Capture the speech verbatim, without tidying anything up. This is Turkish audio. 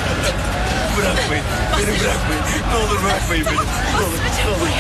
Bırakmayın. Beni bırakmayın. Ne olur bırakmayın beni. Ne olur, ne olur.